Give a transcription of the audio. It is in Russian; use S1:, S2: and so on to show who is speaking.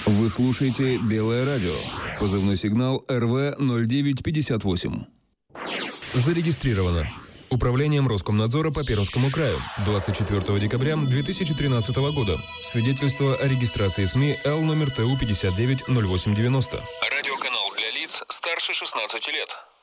S1: Вы слушаете «Белое радио». Позывной сигнал РВ-0958. Зарегистрировано Управлением Роскомнадзора по Пермскому краю 24 декабря 2013 года. Свидетельство о регистрации СМИ Л номер ТУ 590890.
S2: Радиоканал для лиц старше 16 лет.